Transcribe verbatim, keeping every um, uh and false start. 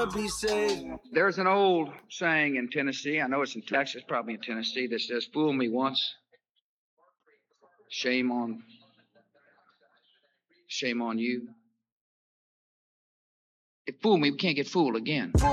wanna be saved. There's an old saying in Tennessee, I know it's in Texas, probably in Tennessee, that says, fool me once, shame on, shame on you. If fool me, we can't get fooled again.